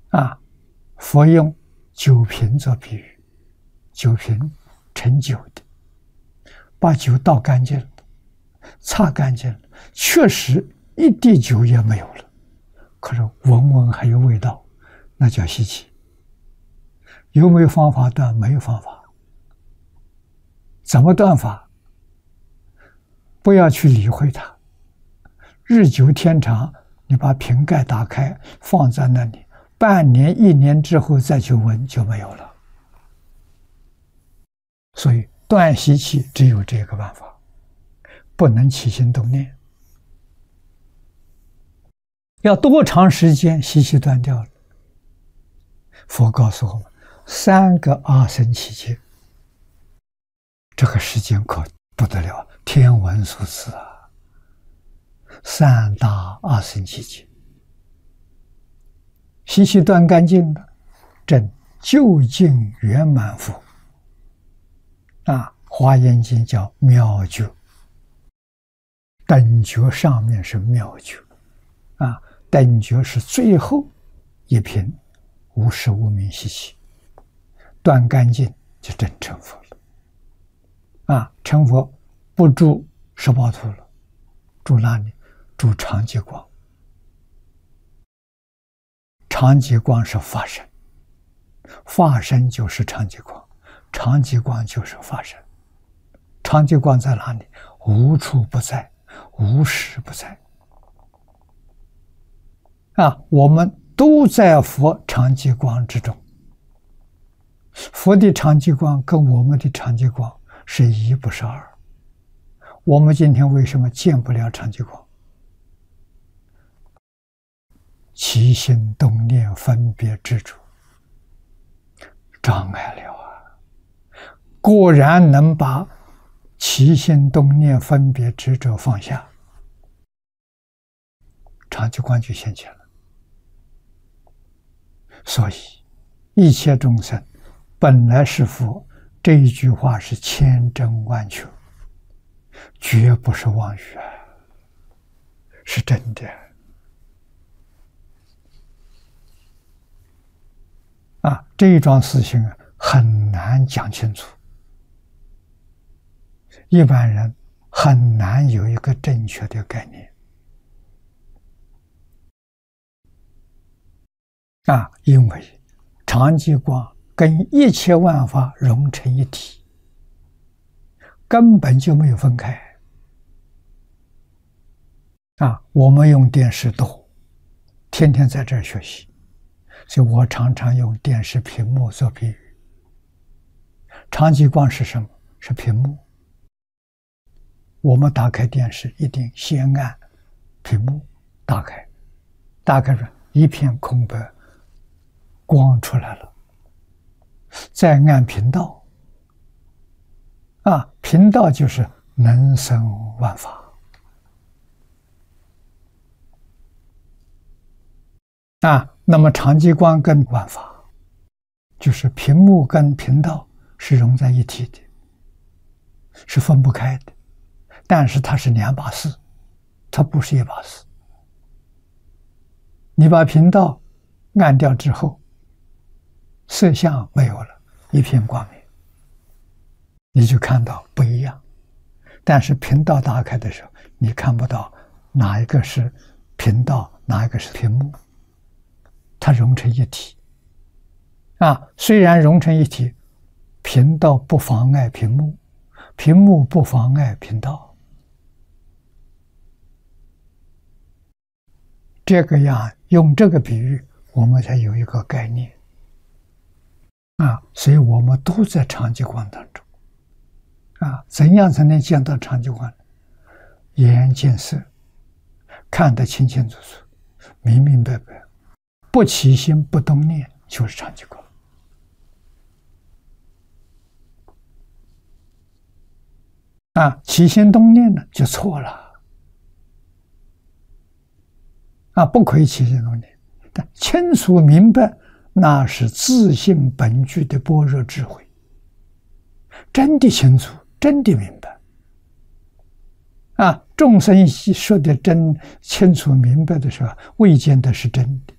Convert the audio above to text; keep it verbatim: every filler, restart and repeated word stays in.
啊，佛用酒瓶做比喻，酒瓶盛酒的，把酒倒干净了，擦干净了，确实一滴酒也没有了，可是闻闻还有味道，那叫稀奇。有没有方法断？没有方法。怎么断法？不要去理会它，日久天长，你把瓶盖打开放在那里，半年一年之后再去闻就没有了。所以断习气只有这个办法，不能起心动念。要多长时间习气断掉了？佛告诉我们，三个阿僧祇劫，这个时间可不得了，天文数字啊！三大阿僧祇劫，习气断干净了，证究竟圆满佛。啊，《华严经》叫妙觉，等觉上面是妙觉，啊，等觉是最后一品无始无明习气，断干净就真成佛了。啊，成佛不住十报图了，住哪里？住常寂光。常寂光是法身，法身就是常寂光，常寂光就是法身。常寂光在哪里？无处不在，无时不在。啊，我们都在佛常寂光之中。佛的常寂光跟我们的常寂光是一不是二。我们今天为什么见不了常寂光？起心动念分别执着障碍了啊！果然能把起心动念分别执着放下，常寂光就现前了。所以一切众生本来是佛，这一句话是千真万确，绝不是妄语啊，是真的啊！这一桩事情啊，很难讲清楚，一般人很难有一个正确的概念啊，因为常寂光跟一切万法融成一体，根本就没有分开啊！我们用电视多，天天在这儿学习，所以我常常用电视屏幕做比喻。常寂光是什么？是屏幕。我们打开电视，一定先按屏幕打开，打开了一片空白，光出来了，再按频道，啊，频道就是能生万法啊。那么常寂光跟万法，就是屏幕跟频道是融在一体的，是分不开的。但是它是两把事，它不是一把事。你把频道按掉之后，色相没有了，一片光明，你就看到不一样。但是频道打开的时候，你看不到哪一个是频道，哪一个是屏幕，它融成一体啊。虽然融成一体，频道不妨碍屏幕，屏幕不妨碍频道。这个样用这个比喻，我们才有一个概念啊。所以我们都在常寂光当中啊。怎样才能见到常寂光？眼见色，看得清清楚楚，明明白白，不起心不动念，就是常寂光啊。起心动念呢，就错了。啊，不可以起心动念，但清楚明白，那是自性本具的般若智慧，真的清楚，真的明白。啊，众生说的真清楚明白的时候，未见得是真的。